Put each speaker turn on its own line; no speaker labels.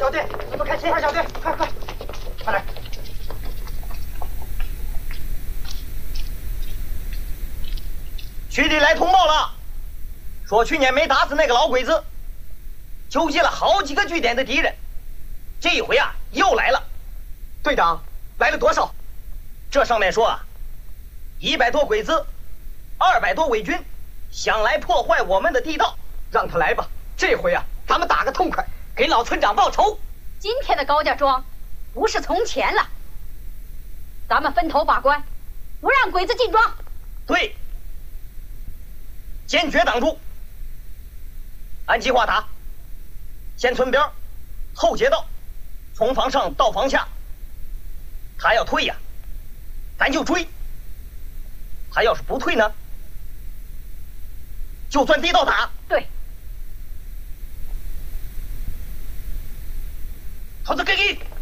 小队，咱们开秦二小队，快快，快来！
区里来通报了，说去年没打死那个老鬼子，纠集了好几个据点的敌人，这一回啊又来了。
队长，来了多少？
这上面说啊，100多鬼子，200多伪军，想来破坏我们的地道。
让他来吧，这回啊，咱们打个痛快，给老村长报仇。
今天的高家庄不是从前了，咱们分头把关，不让鬼子进庄。
对，坚决挡住。按计划打，先村边，后街道，从房上到房下。他要退呀，咱就追；他要是不退呢，就钻地道打。
对。
好，这给。